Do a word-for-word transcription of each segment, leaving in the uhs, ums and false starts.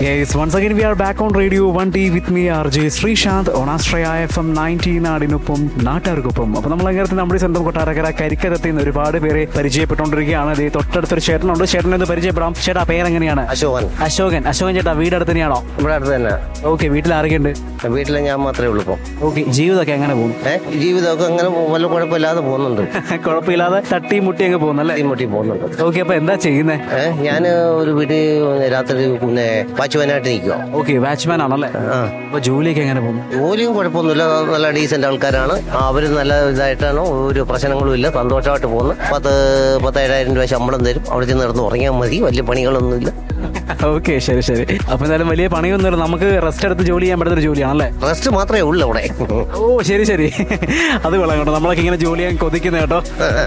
Yes, once again we are back on Radio one T with me R J Srishant on Astraya F M ninety നാടിനൊപ്പം നാട്ടുകാർക്കൊപ്പം. അപ്പോൾ നമ്മൾ അങ്ങനെ നമ്മുടെ സ്വന്തം കൊട്ടാരക്കര കരിക്കരത്തിൽ നിന്ന് ഒരുപാട് പേരെ പരിചയപ്പെട്ടുകൊണ്ടിരിക്കുകയാണ്. അതേ തൊട്ടടുത്തൊരു ചേട്ടനുണ്ട്. ചേട്ടനെ ഒന്ന് പരിചയപ്പെടാം. ചേട്ടാ പേരെങ്ങനെയാണ്? അശോകൻ. അശോകൻ അശോകൻ ചേട്ടാ വീട് അടുത്ത് തന്നെയാണോ? ഇവിടെ അടുത്ത് തന്നെ. ഓക്കെ, വീട്ടിൽ ആരൊക്കെയുണ്ട്? വീട്ടിൽ ഞാൻ മാത്രമേ ഉള്ളൂ ഇപ്പം. ഓക്കെ, ജീവിതമൊക്കെ എങ്ങനെ പോകും? ഏഹ് ജീവിതമൊക്കെ അങ്ങനെ വല്ല കുഴപ്പമില്ലാതെ പോകുന്നുണ്ട്. കുഴപ്പമില്ലാതെ തട്ടി മുട്ടി അങ്ങ് പോകുന്നല്ലേ? മുട്ടി പോകുന്നുണ്ട്. ഓക്കെ, അപ്പൊ എന്താ ചെയ്യുന്നത്? ഏഹ് ഞാൻ ഒരു വീട്ടിൽ രാത്രി പിന്നെ വാച്ച്മാനായിട്ട് നിൽക്കുക. ഓക്കെ, വാച്ച്മാൻ ആണല്ലേ? ആ. അപ്പൊ ജോലിയൊക്കെ എങ്ങനെ പോകും? ജോലിയും കുഴപ്പമൊന്നുമില്ല, നല്ല ഡീസന്റ് ആൾക്കാരാണ്. അവർ നല്ല ഇതായിട്ടാണ്, ഒരു പ്രശ്നങ്ങളും ഇല്ല, സന്തോഷമായിട്ട് പോകുന്നു. പത്ത് പത്തേഴായിരം രൂപ ശമ്പളം തരും. അവിടെ ചെന്ന് നടന്ന് ഉറങ്ങിയാൽ മതി, വലിയ പണികളൊന്നുമില്ല. ഓക്കെ, ശരി ശരി. അപ്പൊ എന്തായാലും വലിയ പണിയൊന്നുമില്ല, നമുക്ക് റെസ്റ്റ് എടുത്ത് ജോലി ചെയ്യാൻ പറ്റുന്ന ഒരു ജോലിയാണല്ലേ? റെസ്റ്റ് മാത്രമേ ഉള്ളൂ അവിടെ. ഓ ശരി ശരി, അത് കൊള്ളാം കേട്ടോ. നമ്മളൊക്കെ ഇങ്ങനെ ജോലി ചെയ്യാൻ കൊതിക്കുന്ന കേട്ടോ.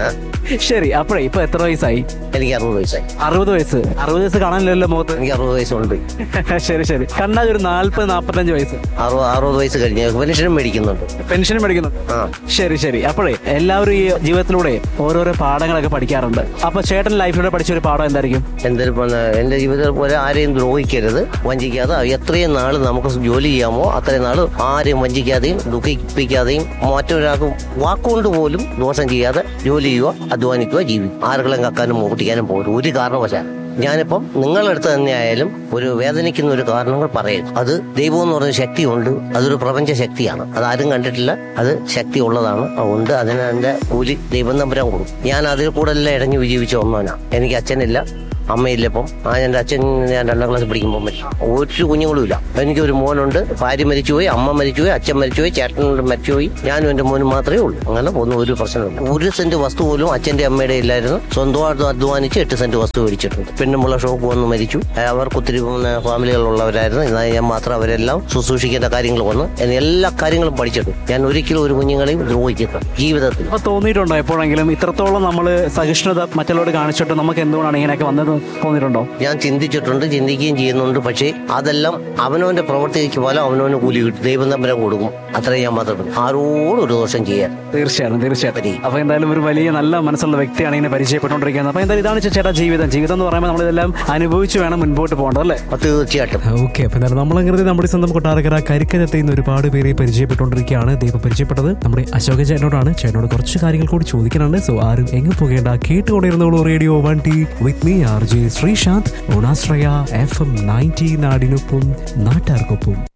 ശരി, അപ്പഴേ ഇപ്പൊ എത്ര വയസ്സായി? എനിക്ക് അറുപത് വയസ്സായി. അറുപത് വയസ്സ് അറുപത് വയസ്സ് കാണാനില്ലല്ലോ മുഖത്ത്. എനിക്ക് അറുപത് വയസ്സുണ്ട്. ശരി ശരി, കണ്ടാൽ ഒരു നാല്പത് നാപ്പത്തഞ്ച് വയസ്സ്. അറുപത് അറുപത് വയസ്സ് കഴിഞ്ഞ് പെൻഷനും മേടിക്കുന്നുണ്ട്. പെൻഷനും മേടിക്കുന്നു. ആ ശരി ശരി. അപ്പോഴേ എല്ലാവരും ഈ ജീവിതത്തിലൂടെ ഓരോരോ പാഠങ്ങളൊക്കെ പഠിക്കാറുണ്ട്. അപ്പൊ ചേട്ടൻ ലൈഫിലൂടെ പഠിച്ച ഒരു പാഠം എന്തായിരിക്കും? എന്തൊരു എന്റെ ജീവിതത്തിൽ പോലെ ആരെയും ദ്രോഹിക്കരുത്, വഞ്ചിക്കാതെ. എത്രയും നാൾ നമുക്ക് ജോലി ചെയ്യാമോ അത്രയും നാൾ ആരെയും വഞ്ചിക്കാതെയും ദുഃഖിപ്പിക്കാതെയും മറ്റൊരാൾക്ക് വാക്കുകൊണ്ട് പോലും ദോഷം ചെയ്യാതെ ജോലി ചെയ്യുക, അധ്വാനിക്കുക, ജീവിക്കുക. ആരുകളെ കക്കാനും മോട്ടിക്കാനും പോലും ഒരു കാരണവശാലും. ഞാനിപ്പം നിങ്ങളടുത്ത് തന്നെ ആയാലും ഒരു വേദനിക്കുന്ന ഒരു കാരണങ്ങൾ പറയും. അത് ദൈവം എന്ന് പറഞ്ഞ ശക്തിയുണ്ട്, അതൊരു പ്രപഞ്ച ശക്തിയാണ്. അത് ആരും കണ്ടിട്ടില്ല, അത് ശക്തി ഉള്ളതാണ്. അതുകൊണ്ട് അതിന് എൻ്റെ കൂലി ദൈവം തമ്പുരാൻ കൊടുക്കും. ഞാൻ അതിൽ കൂടെ എല്ലാം ഇടഞ്ഞു വിജീവിച്ച ഒന്നാണ്. എനിക്ക് അച്ഛനില്ല, അമ്മയില്ല. ഇപ്പം ആ എൻ്റെ അച്ഛൻ ഞാൻ രണ്ടാം ക്ലാസ് പഠിക്കുമ്പോൾ മരിച്ചു. ഒരു കുഞ്ഞുങ്ങളും ഇല്ല. എനിക്കൊരു മോനുണ്ട്, ഭാര്യ മരിച്ചുപോയി, അമ്മ മരിച്ചുപോയി, അച്ഛൻ മരിച്ചുപോയി, ചേട്ടനോട് മരിച്ചുപോയി. ഞാനും എൻ്റെ മോനും മാത്രമേ ഉള്ളൂ. അങ്ങനെ ഒന്നും ഒരു പ്രശ്നമില്ല. ഒരു സെന്റ് വസ്തു പോലും അച്ഛൻ്റെ അമ്മയുടെ ഇല്ലായിരുന്നു. സ്വന്തമായിട്ട് അധ്വാനിച്ച് എട്ട് സെന്റ് വസ്തു മേടിച്ചിട്ടുണ്ട്. പെണ്ണുമുള്ള ഷോക്ക് വന്ന് മരിച്ചു. അവർക്ക് ഒത്തിരി ഫാമിലികളുള്ളവരായിരുന്നു. എന്നാൽ ഞാൻ മാത്രം അവരെല്ലാം ശുശ്രൂഷിക്കേണ്ട കാര്യങ്ങൾ വന്നു. എല്ലാ കാര്യങ്ങളും പഠിച്ചിട്ടുണ്ട്. ഞാൻ ഒരിക്കലും ഒരു കുഞ്ഞുങ്ങളെയും ദ്രോഹിച്ചിട്ടുണ്ട് ജീവിതത്തിൽ. അപ്പൊ തോന്നിയിട്ടുണ്ടോ എപ്പോഴെങ്കിലും ഇത്രത്തോളം നമ്മൾ സഹിഷ്ണുത മറ്റുള്ളവരോട് കാണിച്ചിട്ട് നമുക്ക് എന്തുകൊണ്ടാണ് ഇങ്ങനെയൊക്കെ വന്നത് തോന്നിയിട്ടുണ്ടോ? ഞാൻ ചിന്തിച്ചിട്ടുണ്ട്, ചിന്തിക്കുകയും ചെയ്യുന്നുണ്ട്. പക്ഷേ അതെല്ലാം അവനവന്റെ പ്രവർത്തിക്ക് പോലെ അവനവന് കൂലി കിട്ടും, ദൈവം തമ്പുരാൻ കൊടുക്കും. അത്രയും ഞാൻ മാത്രം ആരോടും ഒരു ദോഷം ചെയ്യാൻ. തീർച്ചയായും തീർച്ചയായിട്ടും. അപ്പൊ എന്തായാലും ഒരു വലിയ നല്ല മനസ്സുള്ള വ്യക്തിയാണ് ഇങ്ങനെ പരിചയപ്പെട്ടുകൊണ്ടിരിക്കുന്നത്. അപ്പൊ എന്തായാലും ഇതാണ് ചേട്ടാ ജീവിതം. ജീവിതം എന്ന് പറയുമ്പോൾ നമ്മളിതെല്ലാം അനുഭവിച്ച് വേണം മുൻപോട്ട് പോകേണ്ടത് അല്ലേ? തീർച്ചയായിട്ടും. ഓക്കെ, അപ്പൊ എന്തായാലും നമ്മളങ്ങനെ നമ്മുടെ സ്വന്തം കൊട്ടാരക്കര കരിക്കരത്തിൽ നിന്ന് ഒരുപാട് പേരെ പരിചയപ്പെട്ടുകൊണ്ടിരിക്കുകയാണ്. ദൈവം പരിചയപ്പെട്ടത് നമ്മുടെ അശോക ചേട്ടനോടാണ്. ചേട്ടനോട് കുറച്ച് കാര്യങ്ങൾ കൂടി ചോദിക്കാനുണ്ട്. സോ ആരും എങ്ങും പോകേണ്ട, കേട്ടുകൊണ്ടിരുന്നോളൂ radio one T with me R J Sreesanth on Ashraya F M ninety നാടിനൊപ്പം നാട്ടുകാർക്കൊപ്പം.